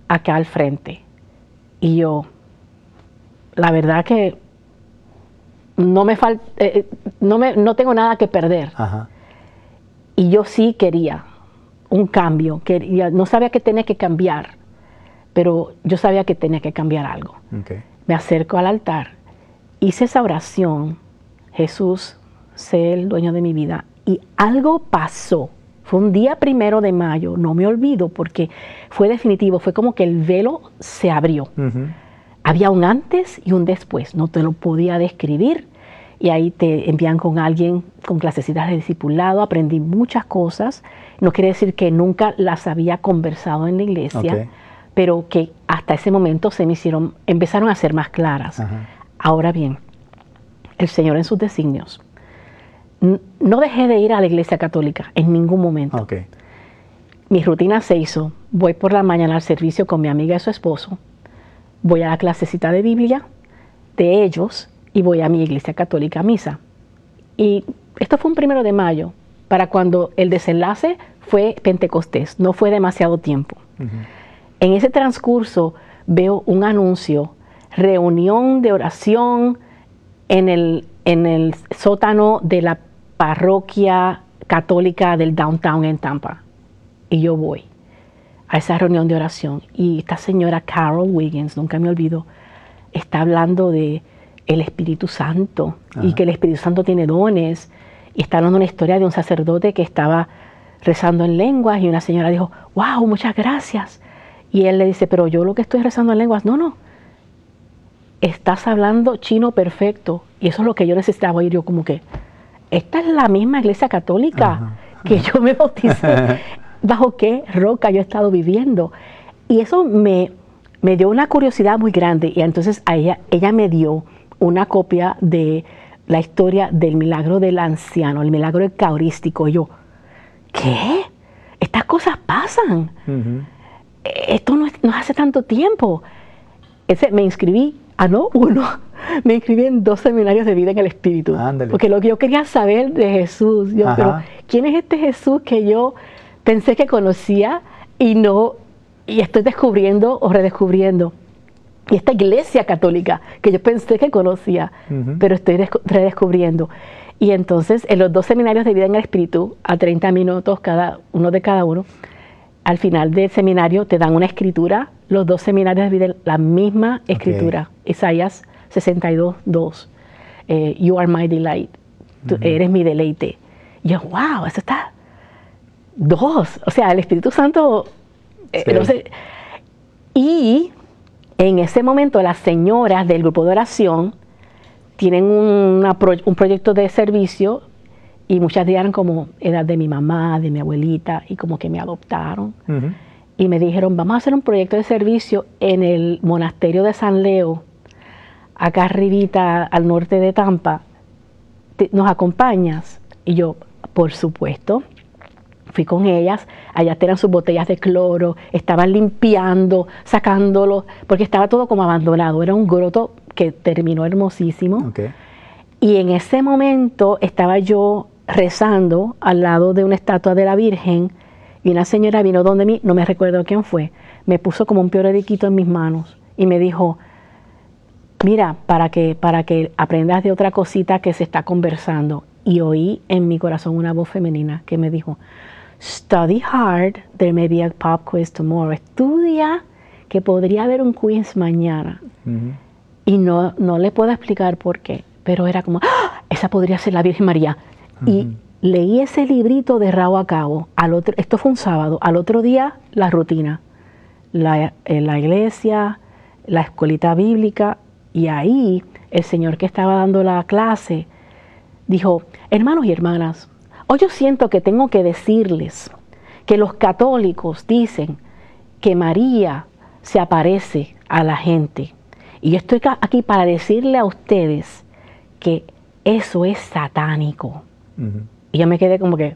acá al frente. Y yo, la verdad que no no tengo nada que perder. Ajá. Y yo sí quería un cambio, no sabía que tenía que cambiar, pero yo sabía que tenía que cambiar algo. Okay. Me acerco al altar, hice esa oración, Jesús, sé el dueño de mi vida, y algo pasó. Fue un día 1 de mayo, no me olvido porque fue definitivo, fue como que el velo se abrió. Había un antes y un después, no te lo podía describir. Y ahí te envían con alguien con clasecitas de discipulado, aprendí muchas cosas. No quiere decir que nunca las había conversado en la iglesia, Okay. pero que hasta ese momento empezaron a ser más claras. Ajá. Ahora bien, el Señor en sus designios. No dejé de ir a la iglesia católica en ningún momento. Okay. Mi rutina se hizo, voy por la mañana al servicio con mi amiga y su esposo, voy a la clasecita de Biblia de ellos y voy a mi iglesia católica a misa. Y esto fue un 1 de mayo, para cuando el desenlace fue Pentecostés, no fue demasiado tiempo. En ese transcurso veo un anuncio, reunión de oración en el sótano de la parroquia católica del downtown en Tampa. Y yo voy a esa reunión de oración y esta señora Carol Wiggins, nunca me olvido, está hablando de el Espíritu Santo. Ajá. Y que el Espíritu Santo tiene dones, y está hablando una historia de un sacerdote que estaba rezando en lenguas y una señora dijo, wow, muchas gracias, y él le dice, pero yo lo que estoy rezando en lenguas, no, estás hablando chino perfecto, y eso es lo que yo necesitaba oír. Yo como que, esta es la misma iglesia católica. Ajá. Que yo me bauticé. ¿Bajo qué roca yo he estado viviendo? Y eso me dio una curiosidad muy grande, y entonces ella me dio una copia de la historia del milagro del anciano, el milagro eucarístico. Y yo, ¿qué? Estas cosas pasan. Esto no hace tanto tiempo. Me inscribí, me inscribí en 2 seminarios de vida en el Espíritu. Ándale. Porque lo que yo quería saber de Jesús, pero ¿quién es este Jesús que yo pensé que conocía y estoy descubriendo o redescubriendo? Y esta iglesia católica que yo pensé que conocía, pero estoy redescubriendo. Y entonces en los 2 seminarios de vida en el Espíritu, a 30 minutos cada uno, al final del seminario te dan una escritura, los 2 seminarios de vida, la misma escritura, Isaías 62:2, You are my delight, tú eres mi deleite. Y yo, wow, eso está 2, o sea, el Espíritu Santo, sí. No sé. Y en ese momento las señoras del grupo de oración tienen un proyecto de servicio, y muchas de ellas eran como edad de mi mamá, de mi abuelita, y como que me adoptaron. Y me dijeron, vamos a hacer un proyecto de servicio en el monasterio de San Leo, acá arribita al norte de Tampa. ¿Nos acompañas? Y yo, por supuesto. Fui con ellas, allá tenían sus botellas de cloro, estaban limpiando, sacándolo, porque estaba todo como abandonado. Era un groto que terminó hermosísimo. Okay. Y en ese momento estaba yo rezando al lado de una estatua de la Virgen, y una señora vino donde mí, no me recuerdo quién fue, me puso como un periodiquito en mis manos y me dijo, mira, para que aprendas de otra cosita que se está conversando. Y oí en mi corazón una voz femenina que me dijo, study hard, there may be a pop quiz tomorrow. Estudia, que podría haber un quiz mañana. Y no le puedo explicar por qué, pero era como, ¡ah! Esa podría ser la Virgen María. Y leí ese librito de rabo a cabo. Esto fue un sábado. Al otro día, la rutina. La iglesia, la escuelita bíblica. Y ahí, el señor que estaba dando la clase dijo, hermanos y hermanas, hoy yo siento que tengo que decirles que los católicos dicen que María se aparece a la gente. Y yo estoy aquí para decirle a ustedes que eso es satánico. Y yo me quedé como que,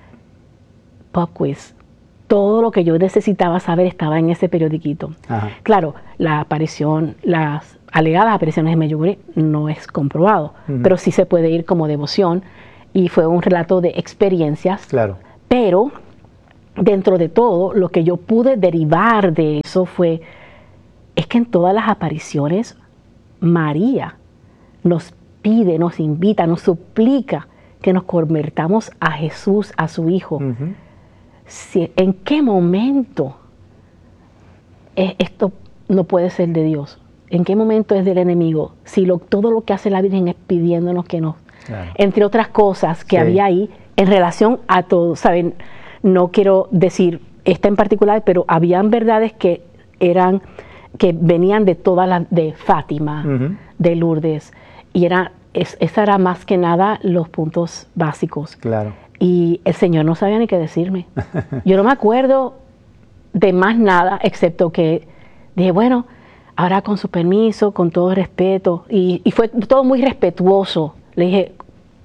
pop quiz. Todo lo que yo necesitaba saber estaba en ese periodiquito. Claro, las alegadas apariciones de Medjugorje no es comprobado, pero sí se puede ir como devoción, y fue un relato de experiencias. Claro. Pero dentro de todo, lo que yo pude derivar de eso es que en todas las apariciones, María nos pide, nos invita, nos suplica que nos convertamos a Jesús, a su Hijo. ¿En qué momento esto no puede ser de Dios? ¿En qué momento es del enemigo? Si todo lo que hace la Virgen es pidiéndonos que nos... Claro. Entre otras cosas que había ahí en relación a todo, ¿saben? No quiero decir esta en particular, pero habían verdades que venían de todas las, de Fátima, de Lourdes, y esa era más que nada los puntos básicos. Claro. Y el Señor no sabía ni qué decirme. Yo no me acuerdo de más nada, excepto que dije, bueno, ahora con su permiso, con todo respeto, y fue todo muy respetuoso. Le dije,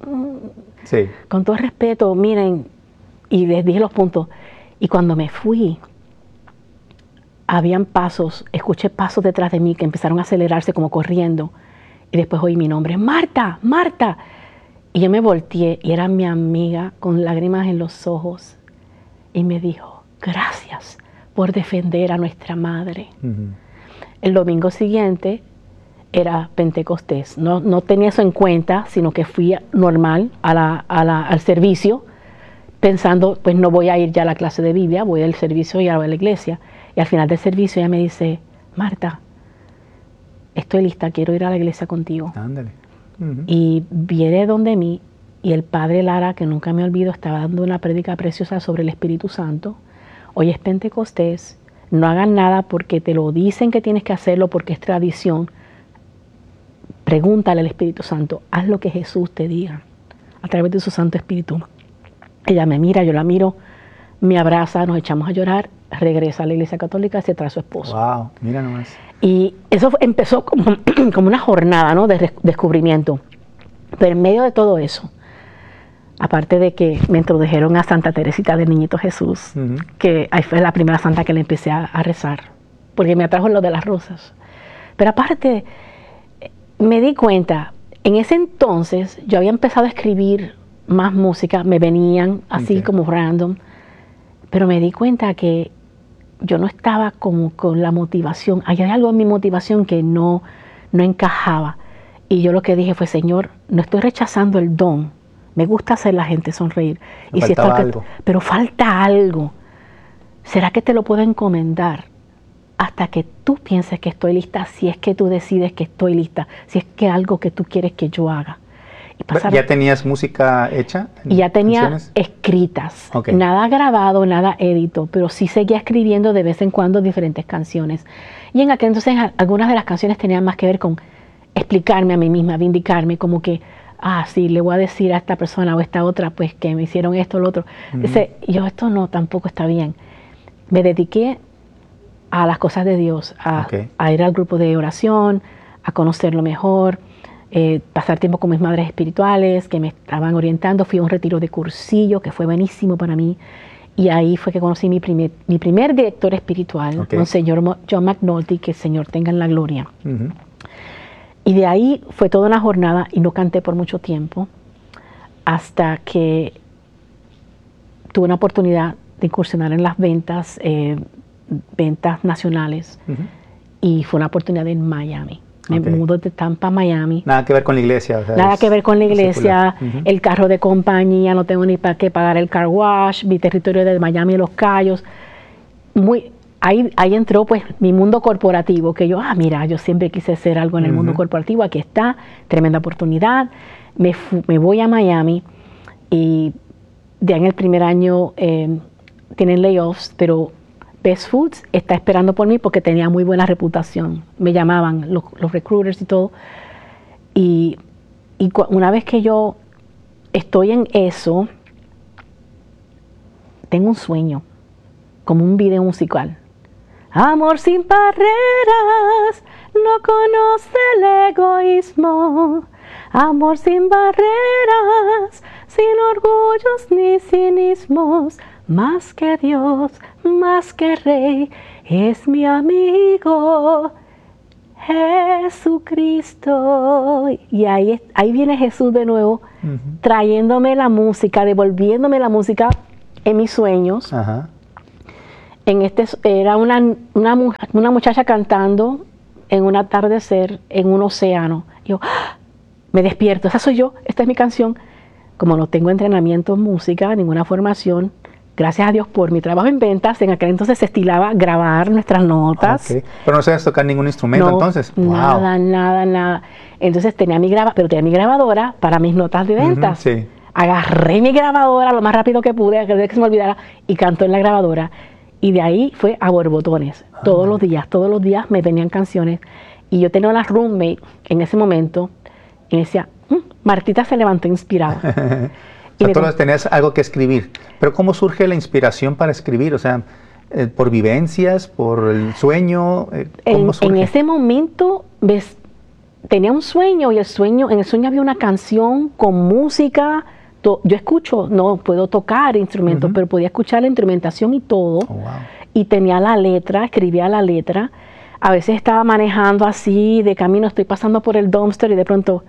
sí, con todo respeto, miren, y les dije los puntos. Y cuando me fui, habían pasos, escuché pasos detrás de mí que empezaron a acelerarse como corriendo. Y después oí mi nombre, Marta, Marta. Y yo me volteé y era mi amiga con lágrimas en los ojos. Y me dijo, gracias por defender a nuestra madre. El domingo siguiente era Pentecostés. No tenía eso en cuenta, sino que fui normal al servicio, pensando, pues no voy a ir ya a la clase de Biblia, voy al servicio y a la iglesia. Y al final del servicio ella me dice, Marta, estoy lista, quiero ir a la iglesia contigo. Ándale. Y viene donde mí, y el padre Lara, que nunca me olvido, estaba dando una prédica preciosa sobre el Espíritu Santo. Hoy es Pentecostés, no hagan nada porque te lo dicen que tienes que hacerlo porque es tradición. Pregúntale al Espíritu Santo, haz lo que Jesús te diga a través de su Santo Espíritu. Ella me mira, yo la miro, me abraza, nos echamos a llorar, regresa a la Iglesia Católica y se trae a su esposo. Wow, mira nomás. Y eso empezó como una jornada, ¿no?, de descubrimiento. Pero en medio de todo eso, aparte de que me introdujeron a Santa Teresita del Niñito Jesús, que ahí fue la primera santa que le empecé a rezar, porque me atrajo lo de las rosas. Pero aparte, me di cuenta, en ese entonces yo había empezado a escribir más música, me venían así como random, pero me di cuenta que yo no estaba como con la motivación, hay algo en mi motivación que no encajaba. Y yo lo que dije fue, Señor, no estoy rechazando el don, me gusta hacer la gente sonreír. Pero falta algo. ¿Será que te lo puedo encomendar hasta que tú pienses que estoy lista, si es que tú decides que estoy lista, si es que algo que tú quieres que yo haga? ¿Ya tenías música hecha? Y ya tenía escritas, nada grabado, nada edito, pero sí seguía escribiendo de vez en cuando diferentes canciones. Y en aquel entonces algunas de las canciones tenían más que ver con explicarme a mí misma, vindicarme, como que, sí, le voy a decir a esta persona o a esta otra, pues que me hicieron esto o lo otro. Yo, esto no, tampoco está bien. Me dediqué a las cosas de Dios, a ir al grupo de oración, a conocerlo mejor, pasar tiempo con mis madres espirituales que me estaban orientando. Fui a un retiro de cursillo que fue buenísimo para mí, y ahí fue que conocí mi primer director espiritual, Monseñor John McNulty, que el Señor tenga en la gloria. Y de ahí fue toda una jornada y no canté por mucho tiempo, hasta que tuve una oportunidad de incursionar en las ventas nacionales, y fue una oportunidad en Miami. Me mudo de Tampa a Miami. Nada que ver con la iglesia. O sea, nada que ver con la iglesia, el carro de compañía, no tengo ni para qué pagar el car wash, mi territorio de Miami y Los Cayos. Ahí entró pues mi mundo corporativo, que yo, mira, yo siempre quise hacer algo en el mundo corporativo, aquí está, tremenda oportunidad. Me voy a Miami, y ya en el primer año tienen layoffs, pero Best Foods está esperando por mí porque tenía muy buena reputación. Me llamaban los recruiters y todo. Y una vez que yo estoy en eso, tengo un sueño, como un video musical. Amor sin barreras, no conoce el egoísmo. Amor sin barreras, sin orgullos ni cinismos. Más que Dios, más que Rey, es mi amigo Jesucristo. Y ahí viene Jesús de nuevo, trayéndome la música, devolviéndome la música en mis sueños, Era una muchacha cantando en un atardecer en un océano. Y yo me despierto, esa soy yo, esta es mi canción. Como no tengo entrenamiento en música, ninguna formación, gracias a Dios por mi trabajo en ventas, en aquel entonces se estilaba grabar nuestras notas. Okay. Pero no sabías tocar ningún instrumento entonces. Nada, nada. Entonces tenía mi grabadora para mis notas de ventas. Sí. Agarré mi grabadora lo más rápido que pude, que se me olvidara, y cantó en la grabadora. Y de ahí fue a borbotones. Todos los días me venían canciones. Y yo tenía una roommate en ese momento y me decía, Martita se levantó inspirada. O sea, tú tenías algo que escribir. Pero ¿cómo surge la inspiración para escribir? O sea, ¿por vivencias, por el sueño? ¿Cómo surge? En ese momento tenía un sueño y en el sueño había una canción con música. Yo escucho, no puedo tocar instrumentos, pero podía escuchar la instrumentación y todo. Oh, wow. Y tenía la letra, escribía la letra. A veces estaba manejando así, de camino, estoy pasando por el dumpster y de pronto...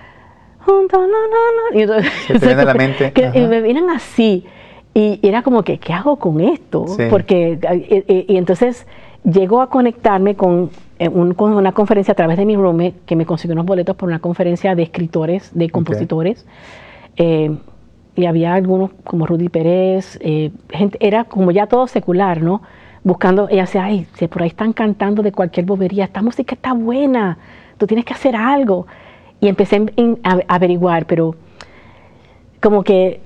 Y entonces, se te viene a la mente. Y me vienen así. Y era como que, ¿qué hago con esto? Sí. Porque, y entonces llego a conectarme con una conferencia a través de mi roommate, que me consiguió unos boletos por una conferencia de escritores, de compositores. Y había algunos como Rudy Pérez, gente, era como ya todo secular, ¿no? Buscando, ella decía, ay, si por ahí están cantando de cualquier bobería, esta música está buena, tú tienes que hacer algo. Y empecé a averiguar, pero como que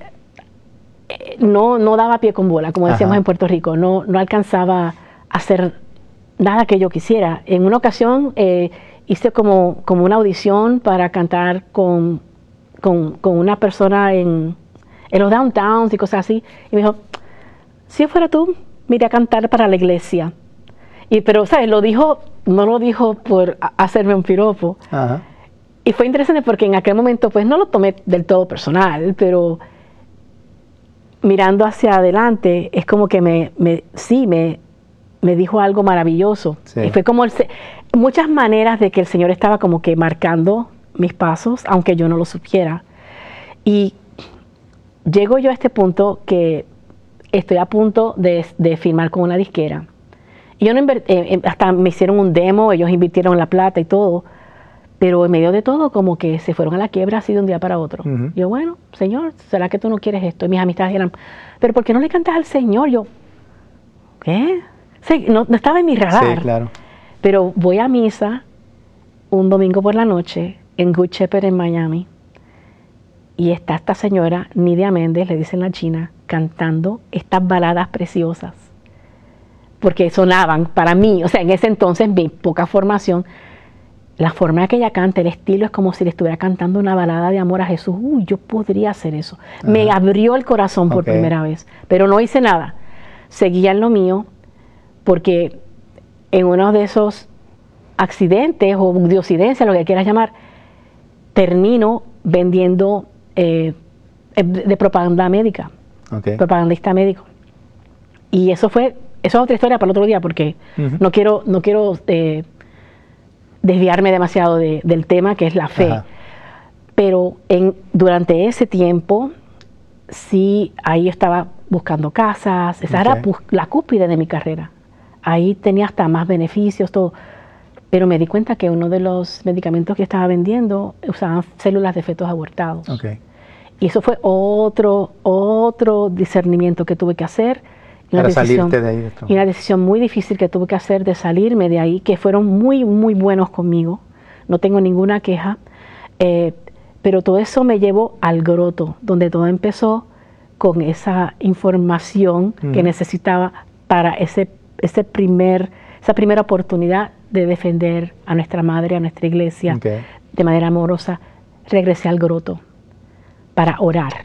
no daba pie con bola, como decíamos en Puerto Rico, no alcanzaba a hacer nada que yo quisiera. En una ocasión hice como una audición para cantar con una persona en los downtowns y cosas así, y me dijo, si fuera tú, mira a cantar para la iglesia. Pero, ¿sabes? No lo dijo por hacerme un piropo. Y fue interesante porque en aquel momento pues no lo tomé del todo personal, pero mirando hacia adelante es como que me dijo algo maravilloso. Sí. Y fue como muchas maneras de que el Señor estaba como que marcando mis pasos, aunque yo no lo supiera. Y llego yo a este punto que estoy a punto de firmar con una disquera. Y yo no hasta me hicieron un demo, ellos invirtieron la plata y todo. Pero en medio de todo, como que se fueron a la quiebra así de un día para otro. Yo, bueno, Señor, ¿será que tú no quieres esto? Y mis amistades eran, ¿pero por qué no le cantas al Señor? Yo, ¿qué? Sí, no estaba en mi radar. Sí, claro. Pero voy a misa un domingo por la noche en Good Shepherd en Miami. Y está esta señora, Nidia Méndez, le dicen la china, cantando estas baladas preciosas. Porque sonaban para mí, o sea, en ese entonces, mi poca formación, la forma en que ella canta, el estilo es como si le estuviera cantando una balada de amor a Jesús. Uy, yo podría hacer eso. Me abrió el corazón por primera vez, pero no hice nada. Seguía en lo mío, porque en uno de esos accidentes o diosidencias, lo que quieras llamar, termino vendiendo de propaganda médica, propagandista médico. Y eso es otra historia para el otro día, porque no quiero desviarme demasiado del tema que es la fe. Pero durante ese tiempo, sí, ahí estaba buscando casas, esa era la cúspide de mi carrera. Ahí tenía hasta más beneficios, todo. Pero me di cuenta que uno de los medicamentos que estaba vendiendo usaban células de fetos abortados. Y eso fue otro discernimiento que tuve que hacer. Para salirte de ahí. Y una decisión muy difícil que tuve que hacer de salirme de ahí, que fueron muy, muy buenos conmigo. No tengo ninguna queja. Pero todo eso me llevó al Groto, donde todo empezó con esa información que necesitaba para esa primera oportunidad de defender a nuestra madre, a nuestra iglesia, de manera amorosa. Regresé al Groto para orar.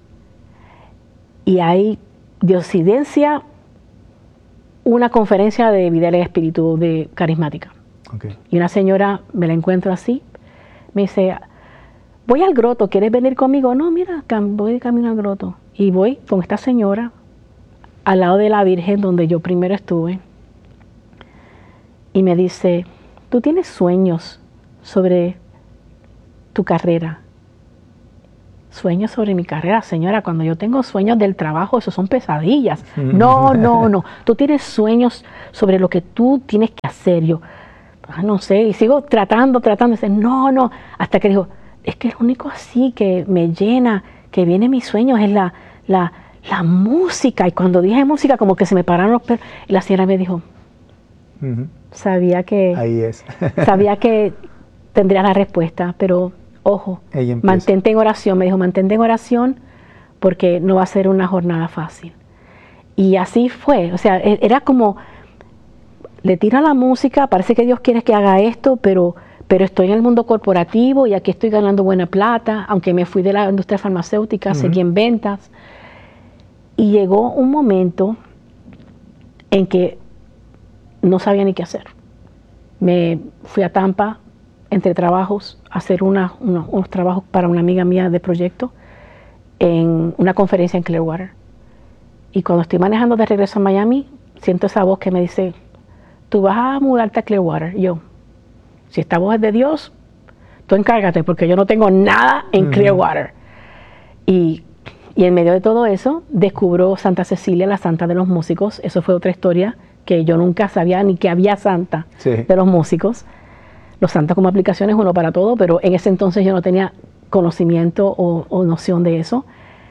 Y ahí, de Occidencia, una conferencia de vida y espíritu de carismática. Y una señora, me la encuentro así, me dice, voy al Groto, ¿quieres venir conmigo? No, mira, voy de camino al Groto. Y voy con esta señora al lado de la Virgen donde yo primero estuve. Y me dice, ¿tú tienes sueños sobre tu carrera? sueños sobre mi carrera. Señora, cuando yo tengo sueños del trabajo, esos son pesadillas. No, no, no. Tú tienes sueños sobre lo que tú tienes que hacer. Yo, no sé, y sigo tratando, dice, no, no. Hasta que dijo, es que lo único así que me llena, que viene mis sueños, es la música. Y cuando dije música, como que se me pararon los pelos. Y la señora me dijo, sabía que... Ahí es. sabía que tendría la respuesta, pero ojo, mantente en oración. Me dijo, mantente en oración porque no va a ser una jornada fácil. Y así fue. O sea, era como, le tira la música, parece que Dios quiere que haga esto, pero estoy en el mundo corporativo y aquí estoy ganando buena plata, aunque me fui de la industria farmacéutica, seguí en ventas. Y llegó un momento en que no sabía ni qué hacer. Me fui a Tampa entre trabajos a hacer unos trabajos para una amiga mía de proyecto en una conferencia en Clearwater. Y cuando estoy manejando de regreso a Miami, siento esa voz que me dice, tú vas a mudarte a Clearwater. Y yo, si esta voz es de Dios, tú encárgate porque yo no tengo nada en Clearwater. Y en medio de todo eso, descubro Santa Cecilia, la santa de los músicos. Eso fue otra historia que yo nunca sabía ni que había santa de los músicos. Los santos como aplicaciones, uno para todo, pero en ese entonces yo no tenía conocimiento o noción de eso.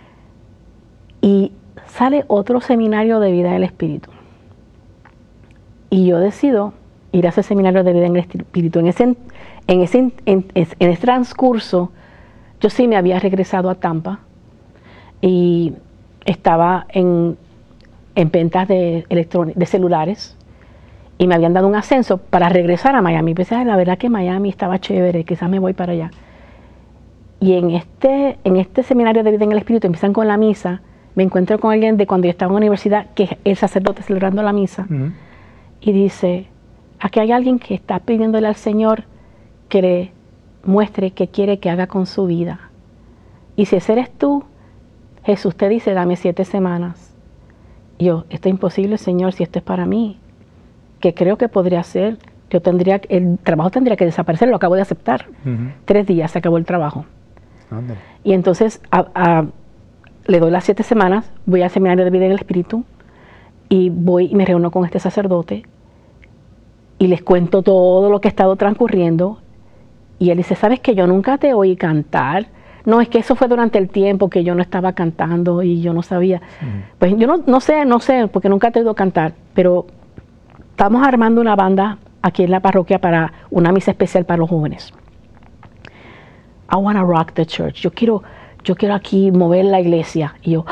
Y sale otro seminario de vida del Espíritu. Y yo decido ir a ese seminario de vida en el Espíritu. En ese transcurso, yo sí me había regresado a Tampa y estaba en ventas de celulares y me habían dado un ascenso para regresar a Miami. Pensé, la verdad que Miami estaba chévere, quizás me voy para allá. Y en este seminario de vida en el Espíritu empiezan con la misa. Me encuentro con alguien de cuando yo estaba en la universidad, que es el sacerdote celebrando la misa, y dice, aquí hay alguien que está pidiéndole al Señor que le muestre qué quiere que haga con su vida. Y si ese eres tú, Jesús te dice, dame 7 semanas. Y yo, esto es imposible, Señor, si esto es para mí. Que creo que podría ser, el trabajo tendría que desaparecer, lo acabo de aceptar. 3 días se acabó el trabajo. Y entonces le doy las 7 semanas, voy al seminario de vida en el Espíritu y voy y me reúno con este sacerdote y les cuento todo lo que ha estado transcurriendo. Y él dice, ¿sabes que yo nunca te oí cantar? No, es que eso fue durante el tiempo que yo no estaba cantando y yo no sabía. Pues yo no sé, porque nunca te he oído cantar, pero estamos armando una banda aquí en la parroquia para una misa especial para los jóvenes. I wanna rock the church. Yo quiero aquí mover la iglesia. Y yo,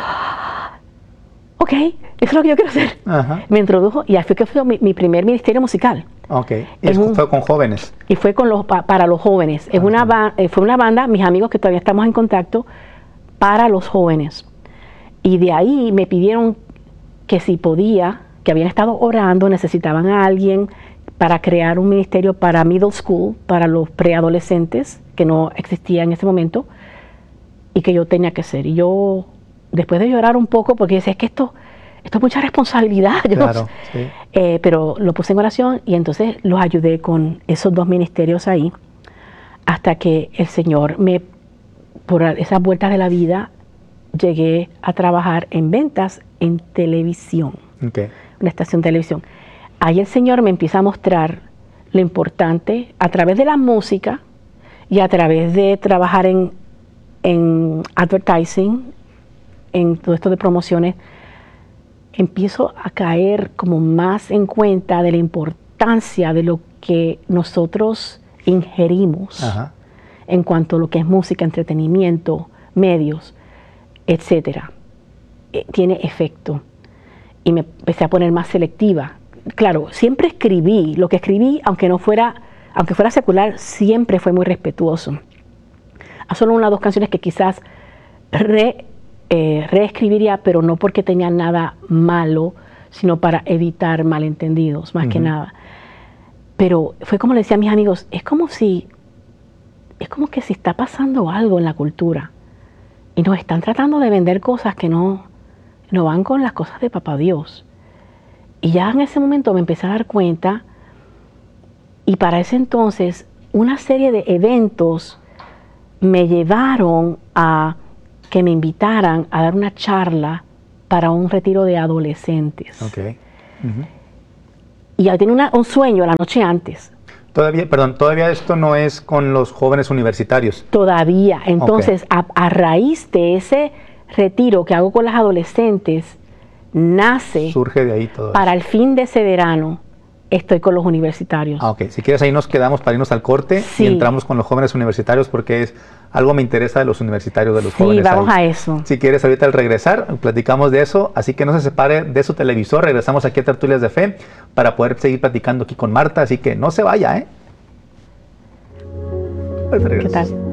ok, eso es lo que yo quiero hacer. Me introdujo y así fue mi primer ministerio musical. Ok, y fue con jóvenes. Y fue para los jóvenes. Fue una banda, mis amigos que todavía estamos en contacto, para los jóvenes. Y de ahí me pidieron que si podía, que habían estado orando, necesitaban a alguien para crear un ministerio para middle school, para los preadolescentes, que no existía en ese momento, y que yo tenía que ser. Y yo, después de llorar un poco, porque decía, es que esto es mucha responsabilidad. Claro, sí. Pero lo puse en oración y entonces los ayudé con esos 2 ministerios ahí, hasta que el Señor por esas vueltas de la vida, llegué a trabajar en ventas en televisión. Una estación de televisión. Ahí el Señor me empieza a mostrar lo importante a través de la música y a través de trabajar en advertising, en todo esto de promociones. Empiezo a caer como más en cuenta de la importancia de lo que nosotros ingerimos en cuanto a lo que es música, entretenimiento, medios, etcétera. Tiene efecto. Y me empecé a poner más selectiva. Claro, siempre escribí, lo que escribí, aunque fuera secular, siempre fue muy respetuoso. Hay solo 1 o 2 canciones que quizás reescribiría, pero no porque tenía nada malo, sino para evitar malentendidos, más que nada. Pero fue como le decía a mis amigos, es como que si está pasando algo en la cultura y nos están tratando de vender cosas que no van con las cosas de Papá Dios. Y ya en ese momento me empecé a dar cuenta, y para ese entonces una serie de eventos me llevaron a que me invitaran a dar una charla para un retiro de adolescentes. Okay. Y yo tenía un sueño la noche antes. Todavía esto no es con los jóvenes universitarios. Todavía. Entonces, a raíz de ese retiro que hago con las adolescentes, surge de ahí todo para el fin de ese verano, estoy con los universitarios. Ok, si quieres ahí nos quedamos para irnos al corte y entramos con los jóvenes universitarios porque algo me interesa de los universitarios, de los jóvenes. Sí, vamos a eso. Si quieres ahorita al regresar, platicamos de eso, así que no se separe de su televisor, regresamos aquí a Tertulias de Fe para poder seguir platicando aquí con Marta, así que no se vaya, ¿eh? ¿Qué tal?